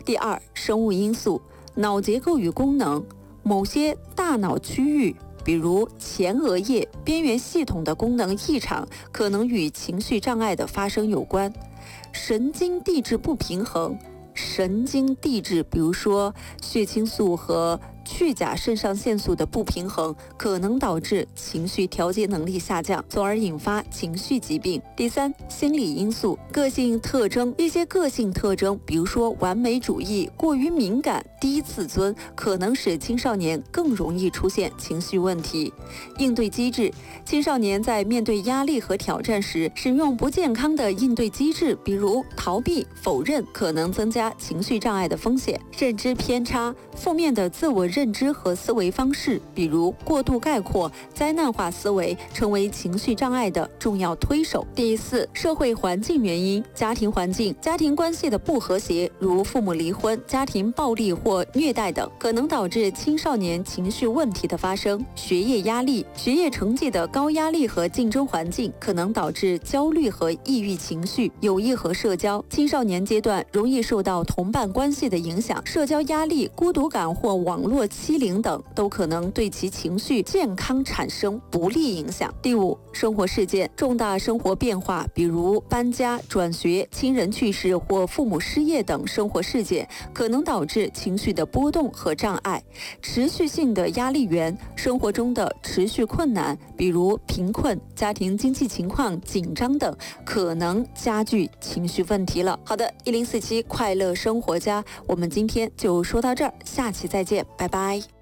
第二，生物因素，脑结构与功能，某些大脑区域，比如前额叶边缘系统的功能异常，可能与情绪障碍的发生有关。神经递质不平衡，神经递质，比如说血清素和去甲肾上腺素的不平衡，可能导致情绪调节能力下降，从而引发情绪疾病。第三，心理因素，个性特征，一些个性特征，比如说完美主义、过于敏感、低自尊，可能使青少年更容易出现情绪问题。应对机制，青少年在面对压力和挑战时，使用不健康的应对机制，比如逃避、否认，可能增加情绪障碍的风险。认知偏差，负面的自我认知和思维方式，比如过度概括、灾难化思维，成为情绪障碍的重要推手。第四，社会环境原因，家庭环境、家庭关系的不和谐，如父母离婚、家庭暴力或虐待等，可能导致青少年情绪问题的发生。学业压力，学业成绩的高压力和竞争环境，可能导致焦虑和抑郁情绪。友谊和社交，青少年阶段容易受到同伴关系的影响，社交压力、孤独感或网络欺凌等都可能对其情绪健康产生不利影响。第五，生活事件，重大生活变化，比如搬家、转学、亲人去世或父母失业等生活事件，可能导致情绪的波动和障碍。持续性的压力源，生活中的持续困难，比如贫困、家庭经济情况紧张等，可能加剧情绪问题了。好的，1047快乐生活家，我们今天就说到这儿，下期再见，拜拜。